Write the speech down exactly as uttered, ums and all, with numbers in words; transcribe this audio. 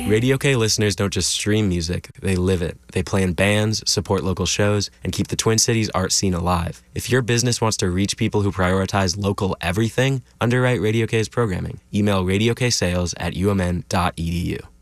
Radio K listeners don't just stream music, they live it. They play in bands, support local shows, and keep the Twin Cities art scene alive. If your business wants to reach people who prioritize local everything, underwrite Radio K's programming. Email radio k sales at u m n dot e d u.